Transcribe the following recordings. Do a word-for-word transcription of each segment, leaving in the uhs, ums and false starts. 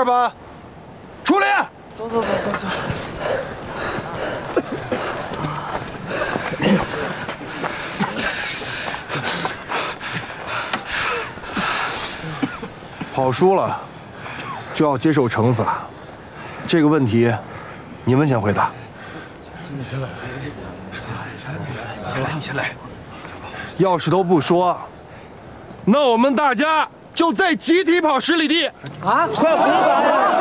二班，出列。 走走走走走走。 跑输了，就要接受惩罚。这个问题，你们先回答。 你先来。先来，你先来。 要是都不说，那我们大家就再集体跑十里地。 啊！快胡说！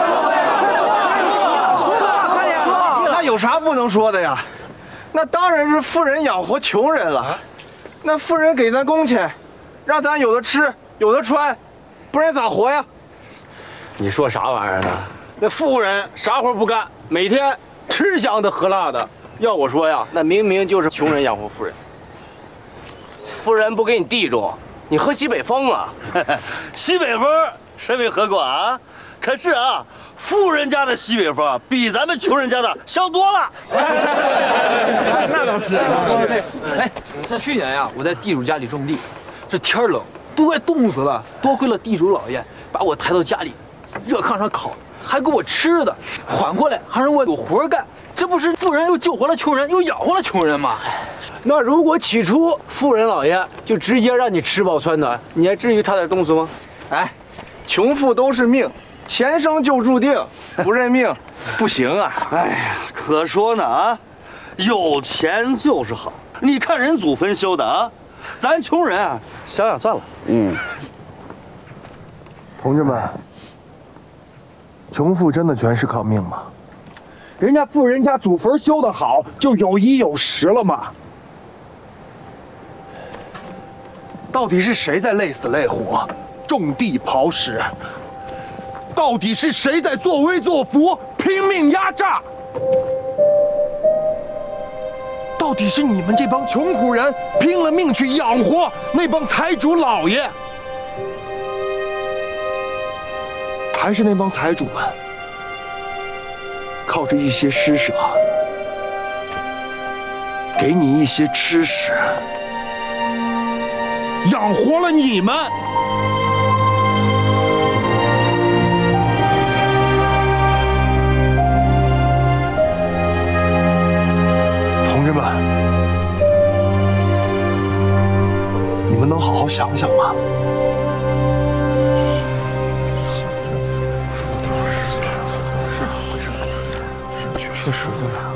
说吧，快点说！那有啥不能说的呀？那当然是富人养活穷人了。那富人给咱工钱，让咱有的吃，有的穿。 不然咋活呀？ 你说啥玩意儿呢？那富人啥活不干，每天吃香的喝辣的。要我说呀，那明明就是穷人养活富人。富人不给你地主，你喝西北风啊？ 西北风谁没喝过啊？可是啊，富人家的西北风啊，比咱们穷人家的香多了。 那倒是。哎，去年呀，我在地主家里种地，这天冷。 都快冻死了，多亏了地主老爷把我抬到家里，热炕上烤，还给我吃的，缓过来还让我有活干，这不是富人又救活了穷人，又养活了穷人吗？ 那如果起初富人老爷就直接让你吃饱穿暖，你还至于差点冻死吗？ 哎，穷富都是命，前生就注定，不认命不行啊！ 哎呀，可说呢啊，有钱就是好，你看人祖坟修的啊。 咱穷人啊，想想算了。嗯， 同志们，穷富真的全是靠命吗？ 人家富人家祖坟修得好，就有衣有食了吗？ 到底是谁在累死累活，种地刨食？到底是谁在作威作福，拼命压榨？ 到底是你们这帮穷苦人拼了命去养活那帮财主老爷，还是那帮财主们靠着一些施舍，给你一些吃食，养活了你们？同志们，你们能好好想想吗？ 是确实的呀。